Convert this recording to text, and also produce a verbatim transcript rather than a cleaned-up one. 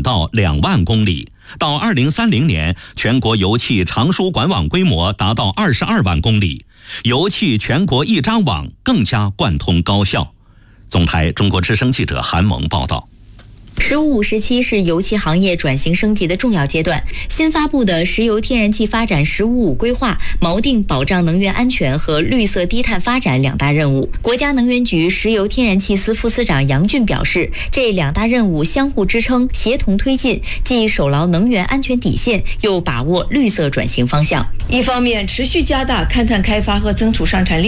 到两万公里。到二零三零年，全国油气长输管网规模达到二十二万公里，油气全国一张网更加贯通高效。总台中国之声记者韩萌报道。 十五时期是油气行业转型升级的重要阶段。新发布的石油天然气发展“十五五”规划锚定保障能源安全和绿色低碳发展两大任务。国家能源局石油天然气司副司长杨俊表示，这两大任务相互支撑，协同推进，既守牢能源安全底线，又把握绿色转型方向。 一方面，持续加大勘探开发和增储上产力。